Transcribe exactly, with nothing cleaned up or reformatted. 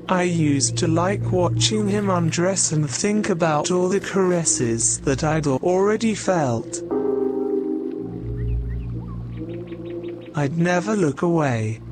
I used to like watching him undress and think about all the caresses that I'd already felt. I'd never look away.